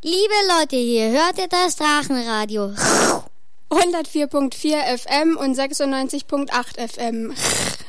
Liebe Leute, hier hört ihr das Drachenradio. 104.4 FM und 96.8 FM.